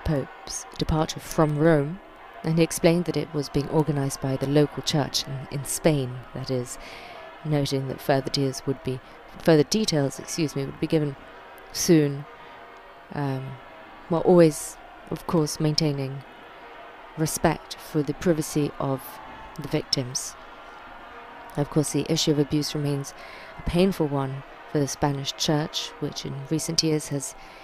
Pope's departure from Rome, and he explained that it was being organized by the local church in Spain, that is, noting that further details would be given soon, while always, of course, maintaining respect for the privacy of the victims. Of course, the issue of abuse remains a painful one for the Spanish Church, which in recent years has